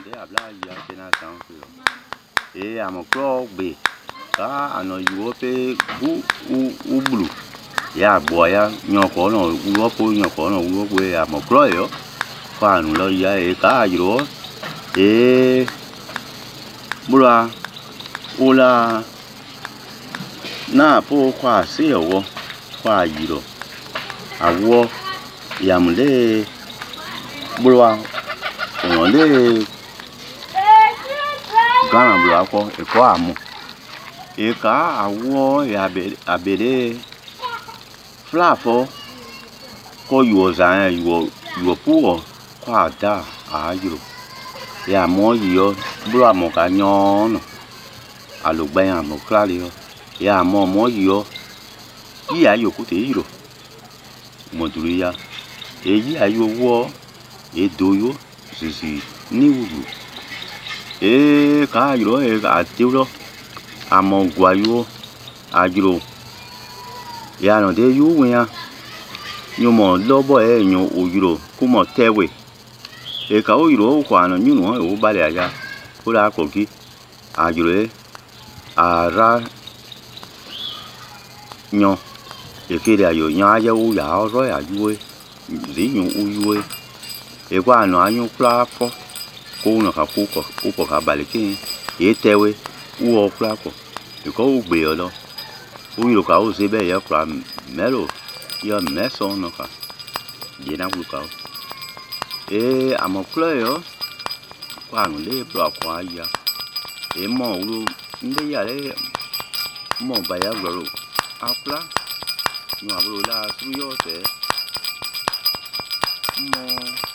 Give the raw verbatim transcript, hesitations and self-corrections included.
de habla ya tena tanto e amo cro be ka ano yuope u u u blue ya boya nyoko no uopo nyoko no uopo e amo cro yo kwa no lo ya e ka yiro e bula ula na po kwa se yo kwa yiro awo yamle bula ono le gana bula ko e ko amo e ka awo ya be abere flafo ko yo za yo yo pu kwa da a yiro ya mo yo bula mo ka nyon alugbe amo klali yo ya mo mo yo yi ayo ku te yiro mo duru ya eyi ayo wo edoyo sisi ni wudu e ka yiro e ka tiulo amo guayo ajiro ya no de yu wen ya nyomo lobo e nyo oyiro kumo tewe e ka oyiro kwa no nyunu o bale aya kula koki ajiro e ara nyo e kire ayo nya ya u ya ro ya yuwe zi nyu uyuwe e kwa no anyu kla fo ko no ka ku ko ko ka bale ki e tewe u o kla ko e ko u gbe lo u yiro ka o se be ya kla melo ya meso no ka ye na ku ka e amo kla yo kwa no le bla kwa ya e mo u nde ya le mo ba ya ro akla no abro la su yo te mo